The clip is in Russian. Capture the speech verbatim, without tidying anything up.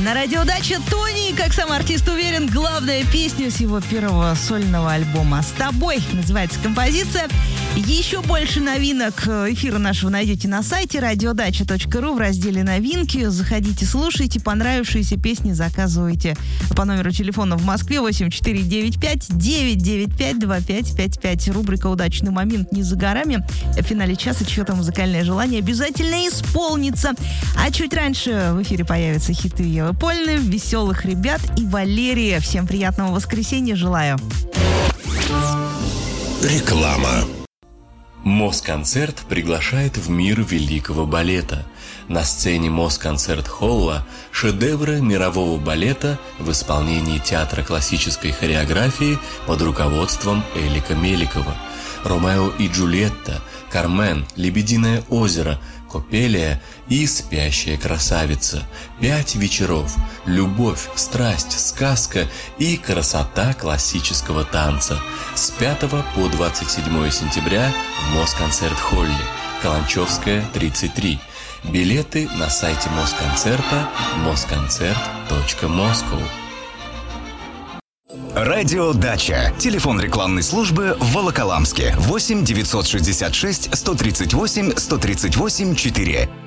На радио Дача Тони, как сам артист уверен, главная песня с его первого сольного альбома «С тобой» называется композиция. Еще больше новинок эфира нашего найдете на сайте радиодача точка ру в разделе «Новинки». Заходите, слушайте. Понравившиеся песни заказывайте по номеру телефона в Москве восемь четыре девять пять девять девять пять два пять пять пять. Рубрика «Удачный момент» не за горами. В финале часа чье-то музыкальное желание обязательно исполнится. А чуть раньше в эфире появятся хиты Евы Польны, «Веселых ребят» и Валерия. Всем приятного воскресенья желаю. Реклама. Москонцерт приглашает в мир великого балета. На сцене Москонцерт-холла шедевры мирового балета в исполнении театра классической хореографии под руководством Элика Меликова. «Ромео и Джульетта», «Кармен», «Лебединое озеро», «Копелия» и «Спящая красавица». Пять вечеров. Любовь, страсть, сказка и красота классического танца. С пятого по двадцать седьмое сентября в Москонцерт-холле. Каланчевская, тридцать три. Билеты на сайте Москонцерта москонцерт точка москва. Радио Дача. Телефон рекламной службы в Волоколамске. восемь девятьсот шестьдесят шесть сто тридцать восемь сто тридцать восемь четыре.